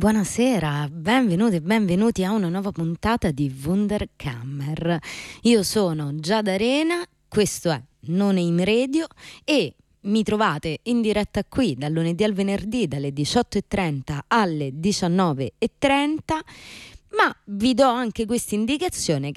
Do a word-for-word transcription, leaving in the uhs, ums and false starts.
Buonasera, benvenuti e benvenuti a una nuova puntata di Wunderkammer. Io sono Giada Arena, questo è Non Aim Radio e mi trovate in diretta qui dal lunedì al venerdì dalle diciotto e trenta alle diciannove e trenta. Ma vi do anche questa indicazione